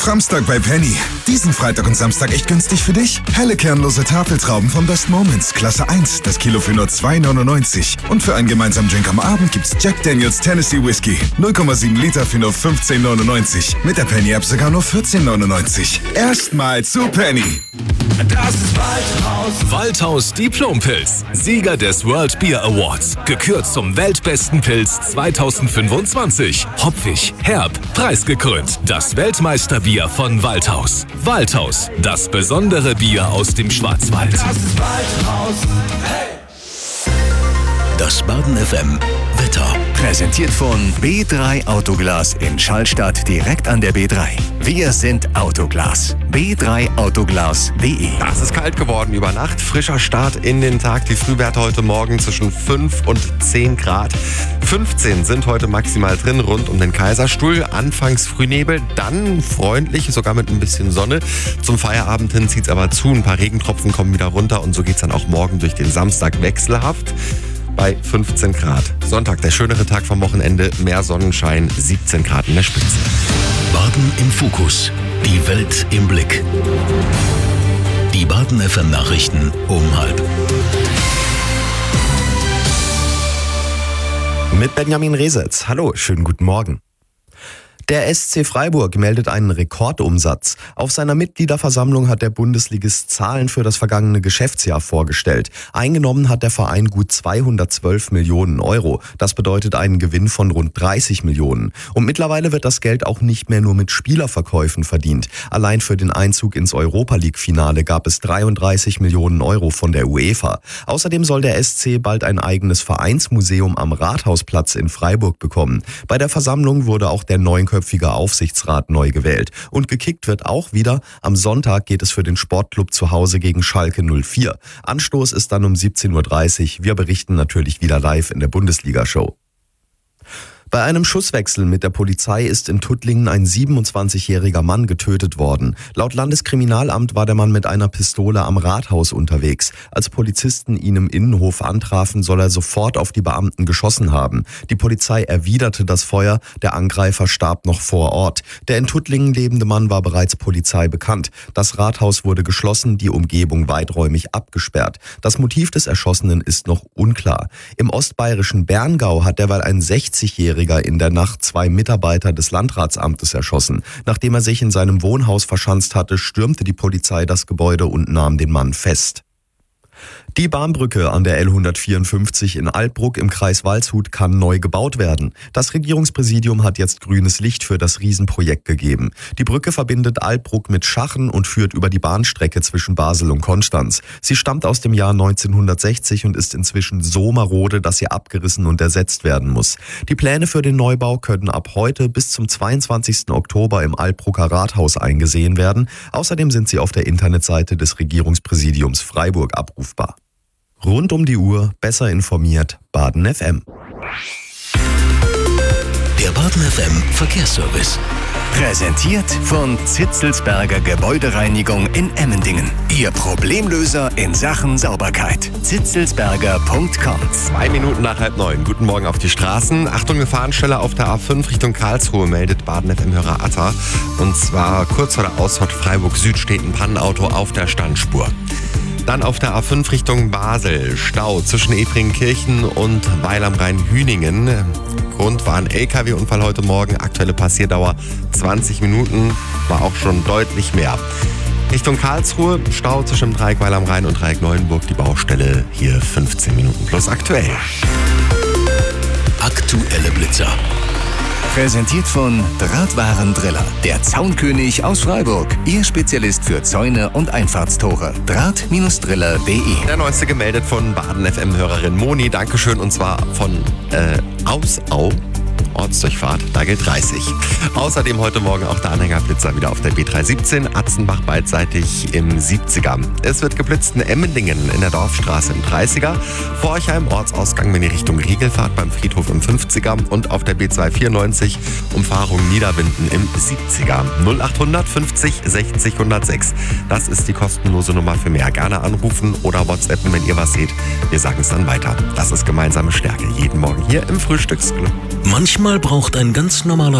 Samstag bei Penny. Diesen Freitag und Samstag echt günstig für dich? Helle kernlose Tafeltrauben von Best Moments, Klasse 1, das Kilo für nur 2,99. Und für einen gemeinsamen Drink am Abend gibt's Jack Daniels Tennessee Whiskey, 0,7 Liter für nur 15,99. Mit der Penny-App sogar nur 14,99. Erstmal zu Penny. Das ist Waldhaus. Waldhaus Diplompilz, Sieger des World Beer Awards. Gekürt zum weltbesten Pilz 2025. Hopfig, herb, preisgekrönt. Das Weltmeisterbier von Waldhaus. Waldhaus, das besondere Bier aus dem Schwarzwald. Das ist Waldhaus. Hey! Das Baden FM Wetter. Präsentiert von B3 Autoglas in Schallstadt direkt an der B3. Wir sind Autoglas. B3autoglas.de. Es ist kalt geworden über Nacht. Frischer Start in den Tag. Die Frühwerte heute Morgen zwischen 5 und 10 Grad. 15 sind heute maximal drin rund um den Kaiserstuhl. Anfangs Frühnebel, dann freundlich, sogar mit ein bisschen Sonne. Zum Feierabend hin zieht es aber zu. Ein paar Regentropfen kommen wieder runter und so geht es dann auch morgen durch den Samstag wechselhaft bei 15 Grad. Sonntag, der schönere Tag vom Wochenende, mehr Sonnenschein, 17 Grad in der Spitze. Baden im Fokus. Die Welt im Blick. Die Baden FM Nachrichten um 12:30. Mit Benjamin Resetz. Hallo, schönen guten Morgen. Der SC Freiburg meldet einen Rekordumsatz. Auf seiner Mitgliederversammlung hat der Bundesligist Zahlen für das vergangene Geschäftsjahr vorgestellt. Eingenommen hat der Verein gut 212 Millionen Euro. Das bedeutet einen Gewinn von rund 30 Millionen. Und mittlerweile wird das Geld auch nicht mehr nur mit Spielerverkäufen verdient. Allein für den Einzug ins Europa-League-Finale gab es 33 Millionen Euro von der UEFA. Außerdem soll der SC bald ein eigenes Vereinsmuseum am Rathausplatz in Freiburg bekommen. Bei der Versammlung wurde auch der neunköpfige Aufsichtsrat neu gewählt. Und gekickt wird auch wieder. Am Sonntag geht es für den Sportclub zu Hause gegen Schalke 04. Anstoß ist dann um 17:30 Uhr. Wir berichten natürlich wieder live in der Bundesliga-Show. Bei einem Schusswechsel mit der Polizei ist in Tuttlingen ein 27-jähriger Mann getötet worden. Laut Landeskriminalamt war der Mann mit einer Pistole am Rathaus unterwegs. Als Polizisten ihn im Innenhof antrafen, soll er sofort auf die Beamten geschossen haben. Die Polizei erwiderte das Feuer, der Angreifer starb noch vor Ort. Der in Tuttlingen lebende Mann war bereits Polizei bekannt. Das Rathaus wurde geschlossen, die Umgebung weiträumig abgesperrt. Das Motiv des Erschossenen ist noch unklar. Im ostbayerischen Berngau hat derweil ein 60-jähriger in der Nacht 2 Mitarbeiter des Landratsamtes erschossen. Nachdem er sich in seinem Wohnhaus verschanzt hatte, stürmte die Polizei das Gebäude und nahm den Mann fest. Die Bahnbrücke an der L154 in Altbruck im Kreis Waldshut kann neu gebaut werden. Das Regierungspräsidium hat jetzt grünes Licht für das Riesenprojekt gegeben. Die Brücke verbindet Altbruck mit Schachen und führt über die Bahnstrecke zwischen Basel und Konstanz. Sie stammt aus dem Jahr 1960 und ist inzwischen so marode, dass sie abgerissen und ersetzt werden muss. Die Pläne für den Neubau können ab heute bis zum 22. Oktober im Altbrucker Rathaus eingesehen werden. Außerdem sind sie auf der Internetseite des Regierungspräsidiums Freiburg abrufbar. Rund um die Uhr, besser informiert, Baden FM. Der Baden FM Verkehrsservice. Präsentiert von Zitzelsberger Gebäudereinigung in Emmendingen. Ihr Problemlöser in Sachen Sauberkeit. Zitzelsberger.com. 2 Minuten nach 8:30. Guten Morgen auf die Straßen. Achtung, Gefahrenstelle auf der A5 Richtung Karlsruhe, meldet Baden FM-Hörer Atta. Und zwar kurz vor der Ausfahrt Freiburg Süd steht ein Pannenauto auf der Standspur. Dann auf der A5 Richtung Basel. Stau zwischen Efringkirchen und Weil am Rhein-Hüningen. Grund war ein LKW-Unfall heute Morgen. Aktuelle Passierdauer 20 Minuten. War auch schon deutlich mehr. Richtung Karlsruhe. Stau zwischen dem Dreieck Weil am Rhein und Dreieck Neuenburg. Die Baustelle hier 15 Minuten plus aktuell. Aktuelle Blitzer. Präsentiert von Drahtwarendriller, der Zaunkönig aus Freiburg. Ihr Spezialist für Zäune und Einfahrtstore. Draht-driller.de. Der neueste gemeldet von Baden FM-Hörerin Moni. Dankeschön, und zwar von Ausau. Ortsdurchfahrt, da gilt 30. Außerdem heute Morgen auch der Anhängerblitzer wieder auf der B317, Atzenbach beidseitig im 70er. Es wird geblitzt in Emmendingen in der Dorfstraße im 30er, Forchheim Ortsausgang, wenn die Richtung Riegel fahrt, beim Friedhof im 50er und auf der B294 Umfahrung Niederwinden im 70er. 0800 50 60 106. Das ist die kostenlose Nummer für mehr. Gerne anrufen oder WhatsAppen, wenn ihr was seht. Wir sagen es dann weiter. Das ist gemeinsame Stärke. Jeden Morgen hier im Frühstücksclub. Manchmal braucht ein ganz normaler